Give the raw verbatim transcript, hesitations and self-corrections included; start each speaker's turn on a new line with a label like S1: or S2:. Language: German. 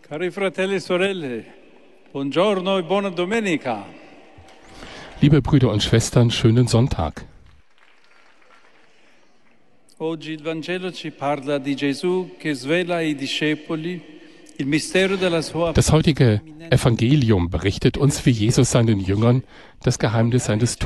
S1: Cari fratelli e sorelle, buongiorno e buona domenica.
S2: Liebe Brüder und Schwestern, schönen Sonntag.
S1: Oggi il Vangelo ci parla di Gesù che svela ai discepoli il mistero della sua.
S2: Das heutige Evangelium berichtet uns, wie Jesus seinen Jüngern das Geheimnis seines